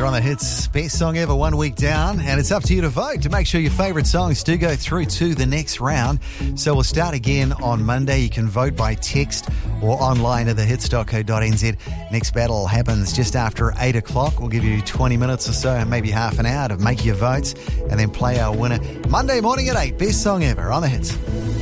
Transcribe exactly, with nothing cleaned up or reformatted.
You're on the Hits Best Song Ever, one week down, and it's up to you to vote to make sure your favourite songs do go through to the next round. So we'll start again on Monday. You can vote by text or online at the hits dot co dot n z. Next battle happens just after eight o'clock. We'll give you twenty minutes or so, maybe half an hour to make your votes and then play our winner Monday morning at eight. Best Song Ever on the Hits.